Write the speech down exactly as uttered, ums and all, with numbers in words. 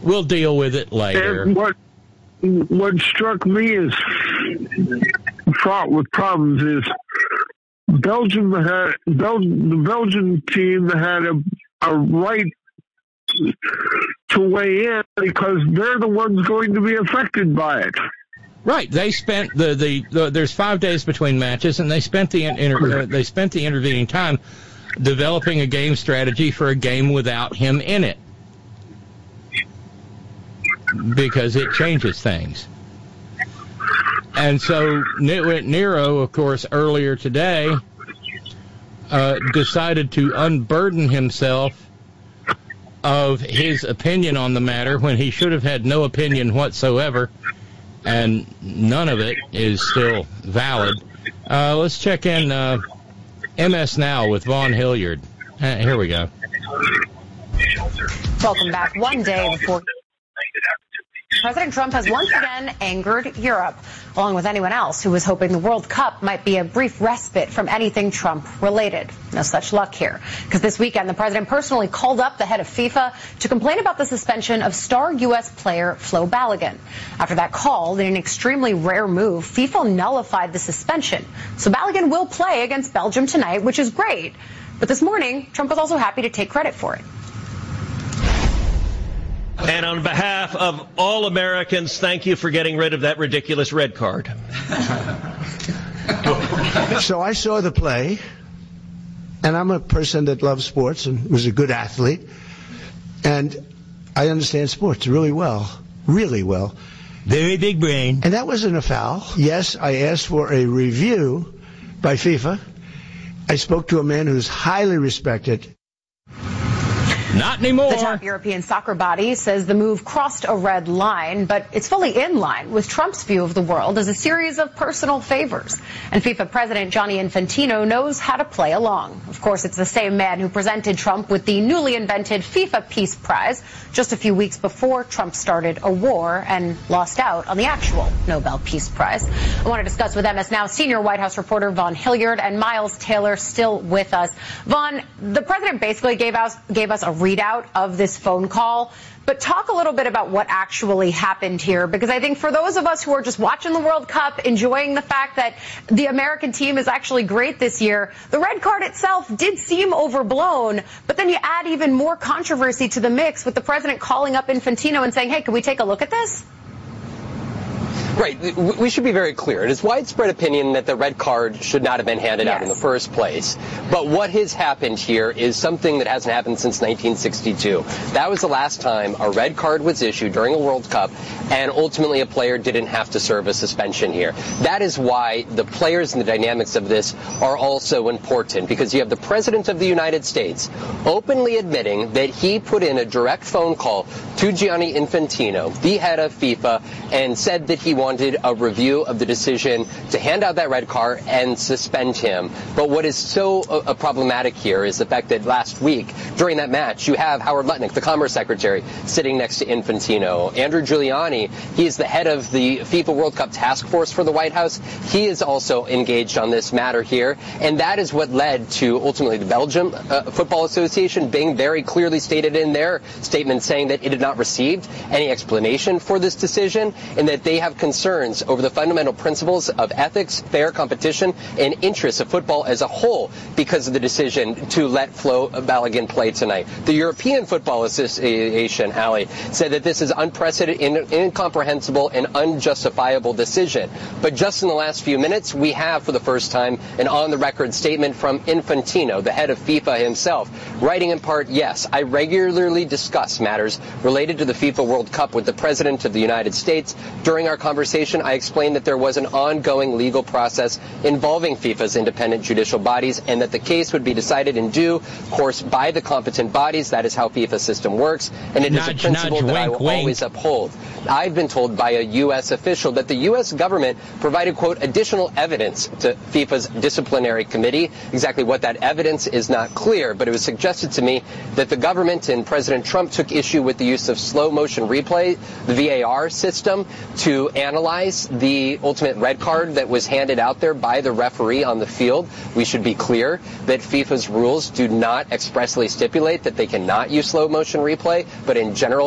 we'll deal with it later. And what what struck me as fraught with problems is Belgium had Bel- the Belgian team had a, a right to weigh in because they're the ones going to be affected by it. Right. They spent the, the, the there's five days between matches, and they spent the inter, uh, they spent the intervening time developing a game strategy for a game without him in it, because it changes things. And so Nero, of course, earlier today uh, decided to unburden himself of his opinion on the matter when he should have had no opinion whatsoever, and none of it is still valid. Uh, let's check in uh, M S Now with Vaughn Hilliard. Uh, here we go. Welcome back. One day before President Trump has once again angered Europe, along with anyone else who was hoping the World Cup might be a brief respite from anything Trump-related. No such luck here, because this weekend the president personally called up the head of FIFA to complain about the suspension of star U S player Flo Balogun. After that call, in an extremely rare move, FIFA nullified the suspension. So Balogun will play against Belgium tonight, which is great. But this morning, Trump was also happy to take credit for it. And on behalf of all Americans, thank you for getting rid of that ridiculous red card. So I saw the play, and I'm a person that loves sports and was a good athlete, and I understand sports really well, really well. Very big brain. And that wasn't a foul. Yes, I asked for a review by FIFA. I spoke to a man who's highly respected. Not anymore. The top European soccer body says the move crossed a red line, but it's fully in line with Trump's view of the world as a series of personal favors. And FIFA President Gianni Infantino knows how to play along. Of course, it's the same man who presented Trump with the newly invented FIFA Peace Prize just a few weeks before Trump started a war and lost out on the actual Nobel Peace Prize. I want to discuss with M S Now senior White House reporter Vaughn Hilliard and Miles Taylor still with us. Vaughn, the president basically gave us, gave us a readout of this phone call, but talk a little bit about what actually happened here, because I think for those of us who are just watching the World Cup, enjoying the fact that the American team is actually great this year, the red card itself did seem overblown, but then you add even more controversy to the mix with the president calling up Infantino and saying, hey, can we take a look at this? Right. We should be very clear. It is widespread opinion that the red card should not have been handed yes. out in the first place. But what has happened here is something that hasn't happened since nineteen sixty-two. That was the last time a red card was issued during a World Cup, and ultimately a player didn't have to serve a suspension here. That is why the players and the dynamics of this are also important, because you have the President of the United States openly admitting that he put in a direct phone call to Gianni Infantino, the head of FIFA, and said that he wanted wanted a review of the decision to hand out that red card and suspend him. But what is so uh, problematic here is the fact that last week, during that match, you have Howard Lutnick, the Commerce Secretary, sitting next to Infantino. Andrew Giuliani, he is the head of the FIFA World Cup Task Force for the White House. He is also engaged on this matter here. And that is what led to, ultimately, the Belgium uh, Football Association being very clearly stated in their statement saying that it had not received any explanation for this decision and that they have concerns concerns over the fundamental principles of ethics, fair competition, and interests of football as a whole because of the decision to let Flo Balogun play tonight. The European Football Association, Ali, said that this is unprecedented, incomprehensible, and unjustifiable decision. But just in the last few minutes, we have, for the first time, an on-the-record statement from Infantino, the head of FIFA himself, writing in part, yes, I regularly discuss matters related to the FIFA World Cup with the President of the United States. During our conversation, I explained that there was an ongoing legal process involving FIFA's independent judicial bodies and that the case would be decided in due course by the competent bodies. That is how FIFA's system works, and it nudge, is a principle nudge, that wink, I will wink. always uphold. I've been told by a U S official that the U S government provided, quote, additional evidence to FIFA's disciplinary committee. Exactly what that evidence is not clear, but it was suggested to me that the government and President Trump took issue with the use of slow motion replay, the V A R system, to analyze the ultimate red card that was handed out there by the referee on the field. We should be clear that FIFA's rules do not expressly stipulate that they cannot use slow motion replay, but in general